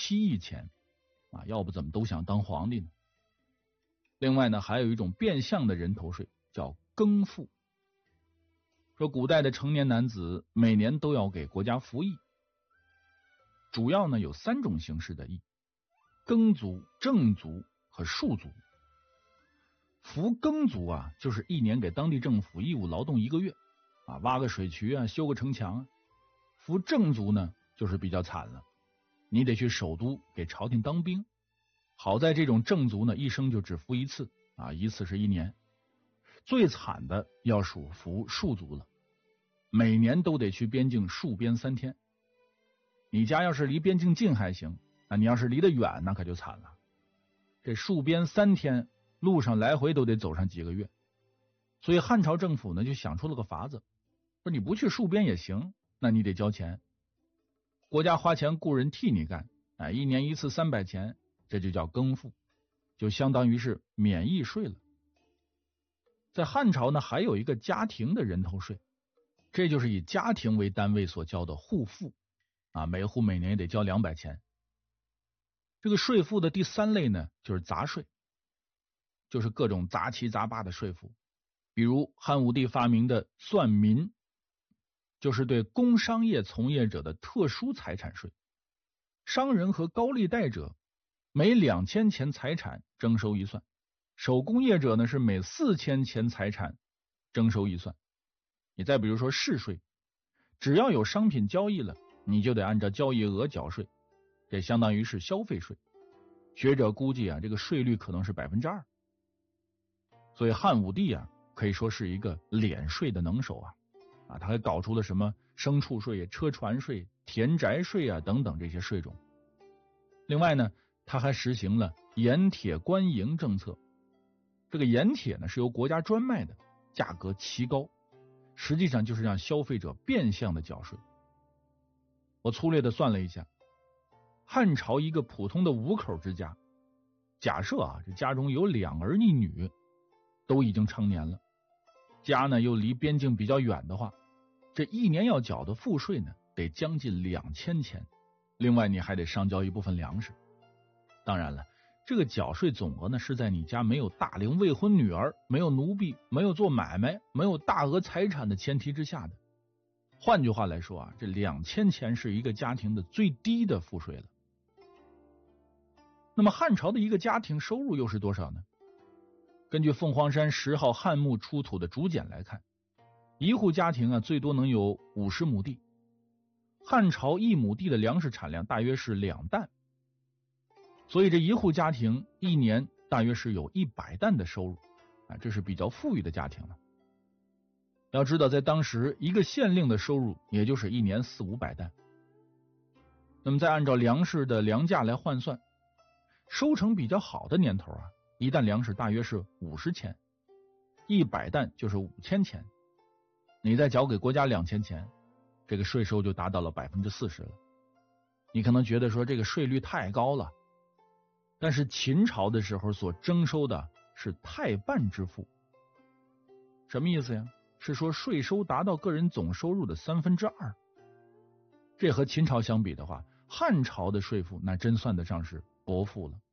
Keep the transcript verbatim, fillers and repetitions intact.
七亿钱啊，要不怎么都想当皇帝呢？另外呢，还有一种变相的人头税，叫庚赋。说古代的成年男子每年都要给国家服役，主要呢有三种形式的役：耕卒、正卒和戍卒。服耕卒啊，就是一年给当地政府义务劳动一个月啊，挖个水渠啊，修个城墙啊。服正卒呢，就是比较惨了，你得去首都给朝廷当兵。好在这种正卒呢，一生就只服一次啊，一次是一年。最惨的要数服戍卒了，每年都得去边境戍边三天。你家要是离边境近还行，啊，你要是离得远，那可就惨了。这戍边三天，路上来回都得走上几个月。所以汉朝政府呢，就想出了个法子，说你不去戍边也行，那你得交钱。国家花钱雇人替你干，哎，一年一次三百钱，这就叫庚赋，就相当于是免役税了。在汉朝呢，还有一个家庭的人头税，这就是以家庭为单位所交的户赋啊，每户每年也得交两百钱。这个税赋的第三类呢，就是杂税，就是各种杂七杂八的税赋。比如汉武帝发明的算民，就是对工商业从业者的特殊财产税。商人和高利贷者每两千钱财产征收一算，手工业者呢是每四千钱财产征收一算。你再比如说市税，只要有商品交易了，你就得按照交易额缴税，这相当于是消费税。学者估计啊，这个税率可能是百分之二。所以汉武帝啊，可以说是一个敛税的能手啊。啊，他还搞出了什么牲畜税、车船税、田宅税啊等等这些税种。另外呢，他还实行了盐铁官营政策。这个盐铁呢是由国家专卖的，价格奇高，实际上就是让消费者变相的缴税。我粗略的算了一下，汉朝一个普通的五口之家，假设啊这家中有两儿一女，都已经成年了，家呢又离边境比较远的话，这一年要缴的赋税呢得将近两千钱，另外你还得上交一部分粮食。当然了，这个缴税总额呢是在你家没有大龄未婚女儿、没有奴婢、没有做买卖、没有大额财产的前提之下的。换句话来说啊，这两千钱是一个家庭的最低的赋税了。那么汉朝的一个家庭收入又是多少呢？根据凤凰山十号汉墓出土的竹简来看，一户家庭啊最多能有五十亩地。汉朝一亩地的粮食产量大约是两担，所以这一户家庭一年大约是有一百担的收入啊，这是比较富裕的家庭了。要知道在当时一个县令的收入也就是一年四五百担。那么再按照粮食的粮价来换算，收成比较好的年头啊，一担粮食大约是五十钱，一百担就是五千钱。你再缴给国家两千钱，这个税收就达到了百分之四十了。你可能觉得说这个税率太高了，但是秦朝的时候所征收的是太半之赋。什么意思呀？是说税收达到个人总收入的三分之二。这和秦朝相比的话，汉朝的税赋那真算得上是薄赋了。